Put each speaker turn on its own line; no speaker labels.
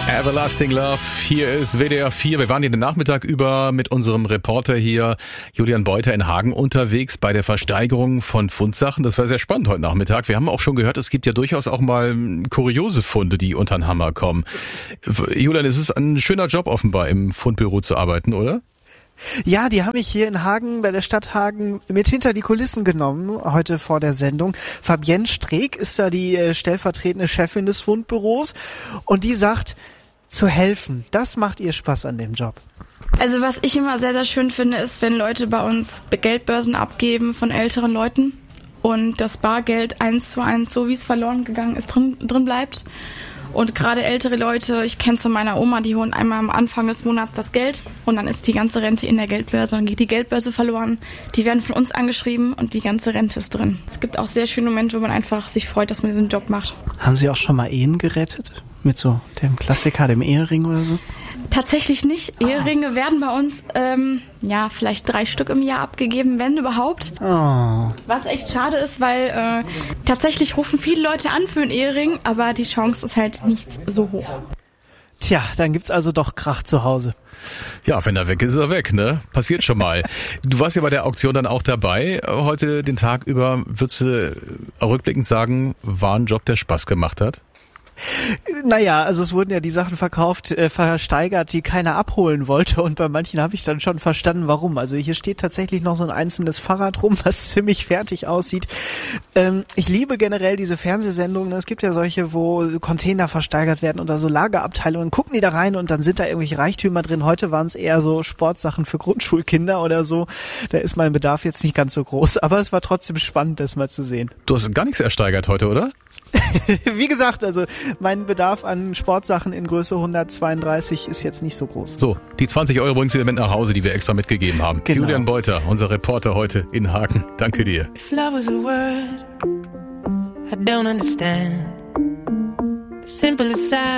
Everlasting Love, hier ist WDR 4. Wir waren hier den Nachmittag über mit unserem Reporter hier, Julian Beuter in Hagen, unterwegs bei der Versteigerung von Fundsachen. Das war sehr spannend heute Nachmittag. Wir haben auch schon gehört, es gibt ja durchaus auch mal kuriose Funde, die unter den Hammer kommen. Julian, es ist ein schöner Job offenbar, im Fundbüro zu arbeiten, oder?
Ja, die habe ich hier in Hagen, bei der Stadt Hagen, mit hinter die Kulissen genommen, heute vor der Sendung. Fabienne Streeck ist da die stellvertretende Chefin des Fundbüros und die sagt, zu helfen, das macht ihr Spaß an dem Job.
Also was ich immer sehr, sehr schön finde, ist, wenn Leute bei uns Geldbörsen abgeben von älteren Leuten und das Bargeld 1:1, so wie es verloren gegangen ist, drin bleibt. Und gerade ältere Leute, ich kenne von meiner Oma, die holen einmal am Anfang des Monats das Geld und dann ist die ganze Rente in der Geldbörse. Dann geht die Geldbörse verloren, die werden von uns angeschrieben und die ganze Rente ist drin. Es gibt auch sehr schöne Momente, wo man einfach sich freut, dass man diesen Job macht.
Haben Sie auch schon mal Ehen gerettet? Mit so dem Klassiker, dem Ehering oder so?
Tatsächlich nicht. Eheringe werden bei uns vielleicht 3 Stück im Jahr abgegeben, wenn überhaupt.
Oh.
Was echt schade ist, weil tatsächlich rufen viele Leute an für einen Ehering, aber die Chance ist halt nicht so hoch.
Tja, dann gibt's also doch Krach zu Hause.
Ja, wenn er weg ist, ist er weg, ne? Passiert schon mal. Du warst ja bei der Auktion dann auch dabei. Heute den Tag über, würdest du rückblickend sagen, war ein Job, der Spaß gemacht hat?
Naja, also es wurden ja die Sachen versteigert, die keiner abholen wollte und bei manchen habe ich dann schon verstanden, warum. Also hier steht tatsächlich noch so ein einzelnes Fahrrad rum, was ziemlich fertig aussieht. Ich liebe generell diese Fernsehsendungen. Es gibt ja solche, wo Container versteigert werden oder so Lagerabteilungen. Gucken die da rein und dann sind da irgendwelche Reichtümer drin. Heute waren es eher so Sportsachen für Grundschulkinder oder so. Da ist mein Bedarf jetzt nicht ganz so groß, aber es war trotzdem spannend, das mal zu sehen.
Du hast gar nichts ersteigert heute, oder?
Wie gesagt, also mein Bedarf an Sportsachen in Größe 132 ist jetzt nicht so groß.
So, die 20 € bringst du mit nach Hause, die wir extra mitgegeben haben.
Genau.
Julian Beuter, unser Reporter heute in Hagen. Danke dir.
If love was a word, I don't understand. The simplest